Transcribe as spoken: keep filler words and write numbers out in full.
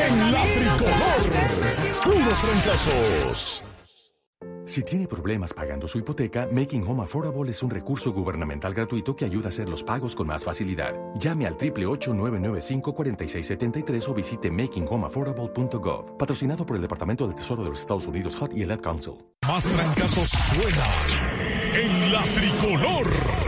en la tricolor. Puros fracasos. Si tiene problemas pagando su hipoteca, Making Home Affordable es un recurso gubernamental gratuito que ayuda a hacer los pagos con más facilidad. Llame al ocho ocho ocho, nueve nueve cinco, cuatro seis siete tres o visite making home affordable punto gov. Patrocinado por el Departamento del Tesoro de los Estados Unidos, H U D y el Ad Council. Más fracasos suenan en la tricolor.